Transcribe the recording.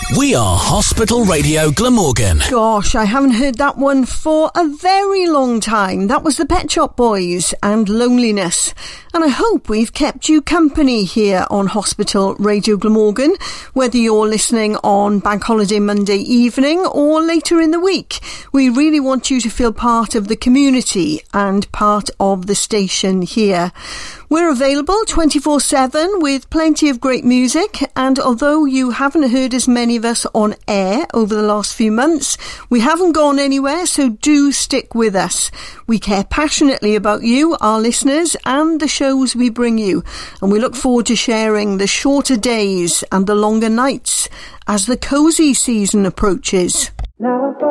We are Hospital Radio Glamorgan. Gosh, I haven't heard that one for a very long time. That was the Pet Shop Boys and Loneliness. And I hope we've kept you company here on Hospital Radio Glamorgan, whether you're listening on Bank Holiday Monday evening or later in the week. We really want you to feel part of the community and part of the station here. We're available 24/7 with plenty of great music, and although you haven't heard as many of us on air over the last few months, we haven't gone anywhere, so do stick with us. We care passionately about you, our listeners, and the shows we bring you, and we look forward to sharing the shorter days and the longer nights as the cosy season approaches.